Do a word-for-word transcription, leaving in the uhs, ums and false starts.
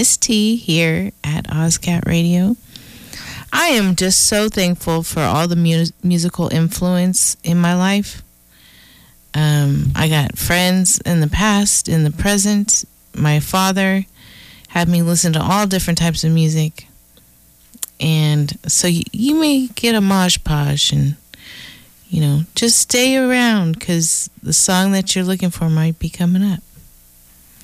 Miss T here at OzCat Radio. I am just so thankful for all the mu- musical influence in my life. Um, I got friends in the past, in the present. My father had me listen to all different types of music. And so you, you may get a mosh posh and, you know, just stay around because the song that you're looking for might be coming up.